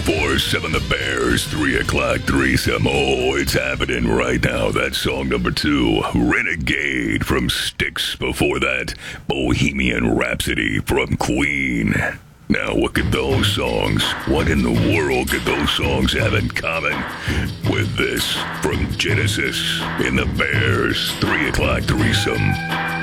1047 The Bears, 3 o'clock threesome. Oh, it's happening right now. That's song number 2, Renegade from Styx. Before that, Bohemian Rhapsody from Queen. Now, what in the world could those songs have in common with this from Genesis in The Bears, 3 o'clock threesome?